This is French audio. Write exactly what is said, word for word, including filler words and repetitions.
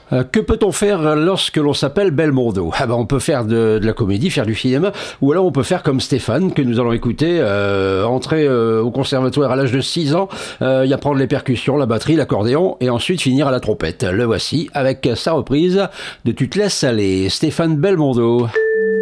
Euh, que peut-on faire lorsque l'on s'appelle Belmondo? Ah ben, on peut faire de, de la comédie, faire du cinéma, ou alors on peut faire comme Stéphane, que nous allons écouter, euh, entrer euh, au conservatoire à l'âge de six ans, euh, y apprendre les percussions, la batterie, l'accordéon, et ensuite finir à la trompette. Le voici avec sa reprise de Tu te laisses aller, Stéphane Belmondo.